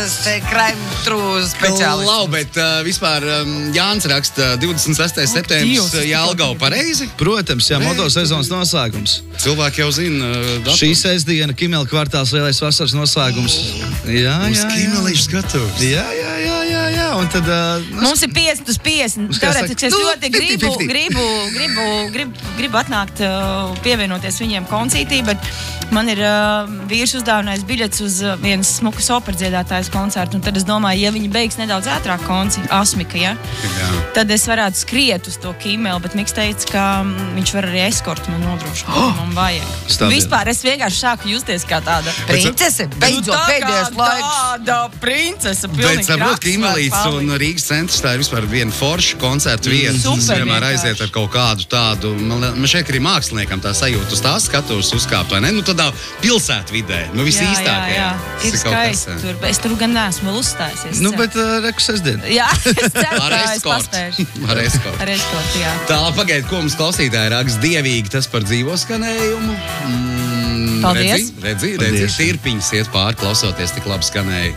Crime True speciālists. Lau, bet vispār Jānis raksta 26. septembris Jelgava pareizi? Protams, jā, motosezonas noslēgums. Cilvēki jau zina datumu. Šī sestdiena Kimela kvartāls lielais vasaras noslēgums. Jā. Kimelīšu skatuvs. Jā. Un tad... Mums ir 50/50. Teorētiski es ļoti gribu atnākt, pievienoties viņiem koncītī, bet man ir vīrs uzdāvinājis biļetes uz vienas smukas operdziedātājas koncertu, un tad es domāju, ja viņi beigs nedaudz ātrāk Asmika, ja? Tad es varētu skriet uz to Kimelu, bet Miks teica, ka viņš var arī eskortu man nodrošināt, man vajag. Vispār es vienkārši sāku justies kā tāda princese, beidzot pēdējais laiks. Tāda princese, pilnīgi kraks. Kimelīts un Rīgas centrs, tā ir vispār viena forša koncertu vieta. Tas vienmēr aiziet ar kaut kādu tādu, man šeit arī māksliniekam tā sajūta uz tās skatuves uzkāpt, vai ne? Nu, tādā pilsētvidē, visīstākajā. Jā. Ir skaisti tur. Es tur gan neesmu vēl uzstājusies. Nu, bet reku sestdien. Jā, es ceru, Ar ka es eskortu. paspēšu. Ar eskortu. Ar eskortu, jā. Tālāk pagaid, ko mums klausītāji raksta dievīgi tas par dzīvo skanējumu. Paldies. Redzi, tirpiņas iet pāri, klausoties tik labi skanēju.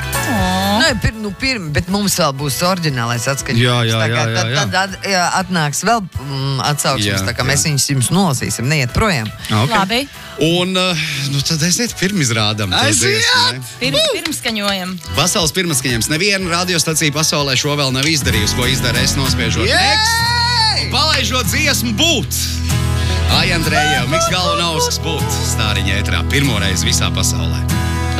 Bet mums vēl būs oriģinālais atskaņojums. Jā. Tad atnāks vēl atsauksmes, tā kā mēs viņus jums nolasīsim, neiet projām. Okay. Labi. Un, tad aiziet pirmizrādam. Pirmskaņojam. Pasaules pirmskaņojums. Neviena radiostacija pasaulē šo vēl nav izdarījusi, ko izdara es nospiežot next. Palaižot dziesmu būt. Ai, Andrejau, Miks Galvanauskas būt. Stāriņa ētrā pirmoreiz visā pasaulē.